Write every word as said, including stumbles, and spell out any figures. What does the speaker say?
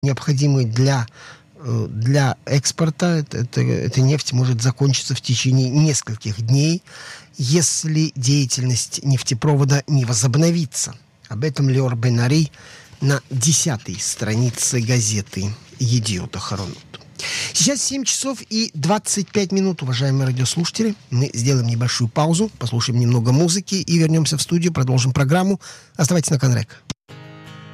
необходимый для, для экспорта. Это, эта нефть может закончиться в течение нескольких дней, если деятельность нефтепровода не возобновится. Об этом Леор Бен-Ари на десятой странице газеты «Едиот Ахаронот». Сейчас семь часов и двадцать пять минут, уважаемые радиослушатели. Мы сделаем небольшую паузу, послушаем немного музыки и вернемся в студию, продолжим программу. Оставайтесь на Конрек.